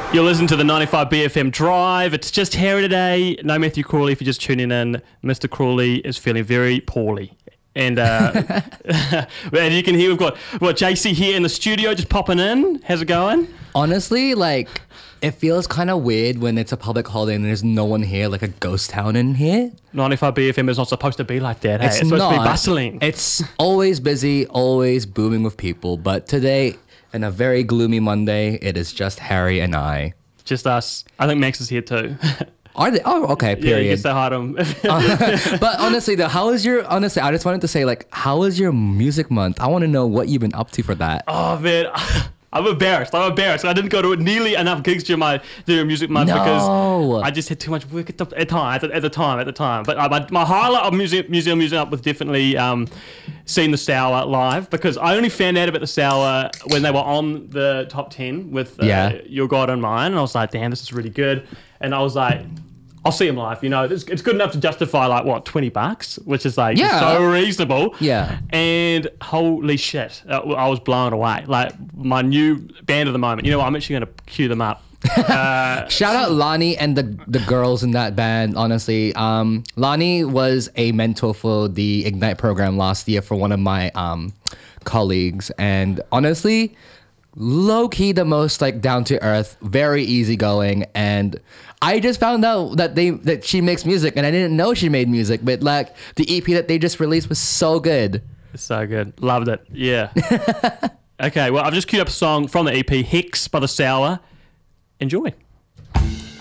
You're listening to the 95 BFM Drive. It's just Harry today. No Matthew Crawley if you're just tuning in. Mr. Crawley is feeling very poorly. And and you can hear we've got JC here in the studio just popping in. How's it going? Honestly, like, it feels kind of weird when it's a public holiday and there's no one here, like a ghost town in here. 95 BFM is not supposed to be like that. It's supposed to be bustling. It's always busy, always booming with people. But today, in a very gloomy Monday, it is just Harry and I. Just us. I think Max is here too. Are they? Oh, okay, period. Yeah, you can say hi to him. But honestly, though, honestly, I just wanted to say, like, how was your music month? I want to know what you've been up to for that. Oh, man. I'm embarrassed. I didn't go to nearly enough gigs during my music month because I just had too much work at the time. But my highlight of museum up was definitely seeing the Sour live, because I only found out about the Sour when they were on the top 10 with Your God and Mine, and I was like, damn, this is really good. And I was like, I'll see him live. You know, it's good enough to justify like what, $20, which is like so reasonable. Yeah. And holy shit, I was blown away. Like my new band of the moment. You know what? I'm actually going to cue them up. Shout out Lonnie and the girls in that band. Honestly, Lonnie was a mentor for the Ignite program last year for one of my colleagues, and honestly, low key the most like down to earth, very easygoing. And I just found out that she makes music, and I didn't know she made music, but like the EP that they just released was so good. It's so good. Loved it. Yeah. Okay, well, I've just queued up a song from the EP, Hex by the Sour. Enjoy.